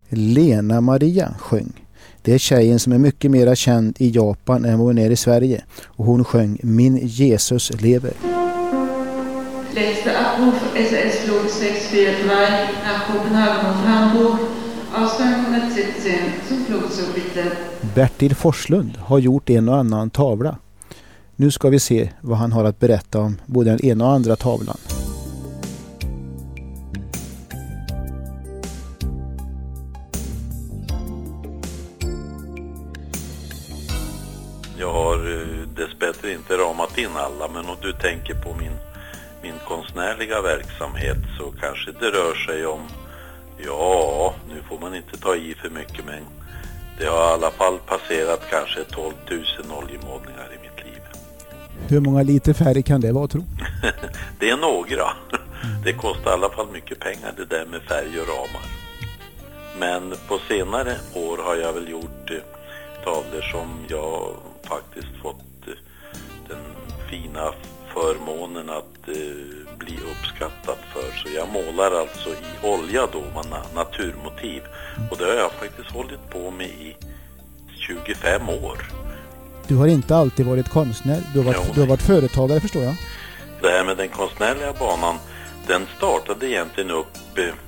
Lena Maria sjöng. Det är tjejen som är mycket mer känd i Japan än vad hon är i Sverige. Och hon sjöng Min Jesus lever. Letzte Abruf SAS-Flug 642 nach Kopenhagen und Hamburg. Ausgang 117 zum Flugzeug bitte. Bertil Forslund har gjort en och annan tavla. Nu ska vi se vad han har att berätta om både den ena och andra tavlan. Jag har dessbättre inte ramat in alla, men om du tänker på min konstnärliga verksamhet så kanske det rör sig om, ja, nu får man inte ta i för mycket, men det har i alla fall passerat kanske 12 000 oljemålningar i mitt liv. Hur många liter färg kan det vara, tro? Det är några. Det kostar i alla fall mycket pengar det där med färg och ramar. Men på senare år har jag väl gjort tavlor som jag faktiskt fått den fina förmånen att bli uppskattad för. Så jag målar alltså i olja då, naturmotiv. Och det har jag faktiskt hållit på med i 25 år. Du har inte alltid varit konstnär, du har varit företagare, förstår jag. Det här med den konstnärliga banan, den startade egentligen upp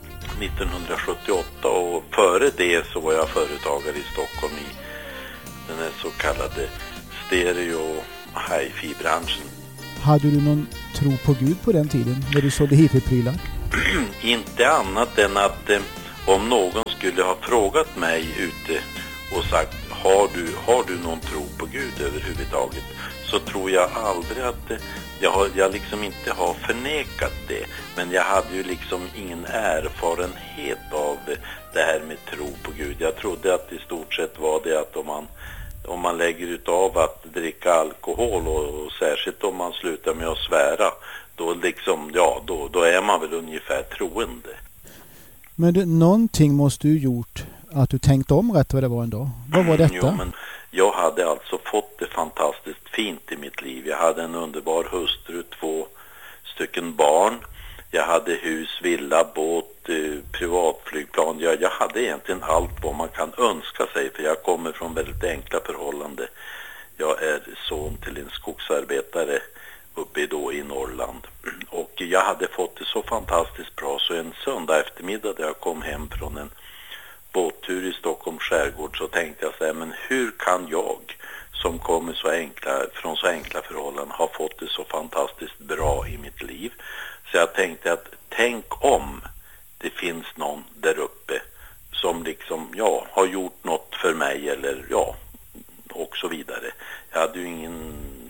1978 och före det så var jag företagare i Stockholm i den här så kallade stereo hi-fi-branschen. Hade du någon tro på Gud på den tiden när du sålde hifi-prylar? Inte annat än att om någon skulle ha frågat mig ute och sagt har du någon tro på Gud överhuvudtaget, så tror jag aldrig att jag liksom inte har förnekat det, men jag hade ju liksom ingen erfarenhet av det här med tro på Gud. Jag trodde att i stort sett var det att om man lägger utav att dricka alkohol och särskilt om man slutar med att svära, då liksom, ja, då är man väl ungefär troende. Men någonting måste du gjort att du tänkte om rätt vad det var en dag. Vad var detta? Jo, men jag hade alltså fått det fantastiskt fint i mitt liv. Jag hade en underbar hustru, 2 stycken barn. Jag hade hus, villa, båt, privatflygplan. Jag hade egentligen allt vad man kan önska sig, för jag kommer från väldigt enkla förhållanden. Jag är son till en skogsarbetare uppe i Norrland. Och jag hade fått det så fantastiskt bra, så en söndag eftermiddag där jag kom hem från en båttur i Stockholms skärgård, så tänkte jag så här, men hur kan jag som kommer från så enkla förhållanden ha fått det så fantastiskt bra i mitt liv? Så jag tänkte att tänk om det finns någon där uppe som liksom, ja, har gjort något för mig eller ja, och så vidare. Jag hade ju ingen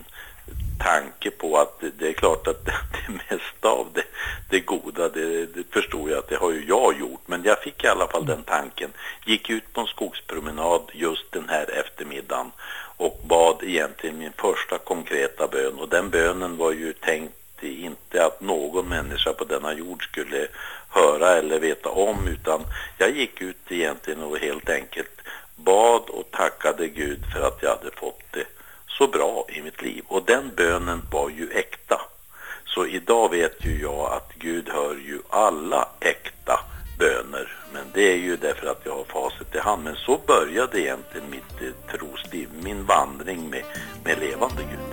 tanke på att det är klart att det mesta av det goda, det förstod jag att det har ju jag gjort, men jag fick i alla fall den tanken. Gick ut på en skogspromenad just den här eftermiddagen och bad egentligen min första konkreta bön, och den bönen var ju tänkt inte att någon människa på denna jord skulle höra eller veta om, utan jag gick ut egentligen och helt enkelt bad och tackade Gud för att jag hade fått det så bra i mitt liv. Och den bönen var ju äkta. Så idag vet ju jag att Gud hör ju alla äkta böner. Men det är ju därför att jag har facit i hand. Men så började egentligen mitt trosliv, min vandring med levande Gud.